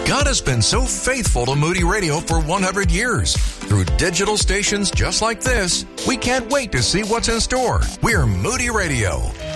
God has been so faithful to Moody Radio for 100 years. Through digital stations just like this, we can't wait to see what's in store. We're Moody Radio.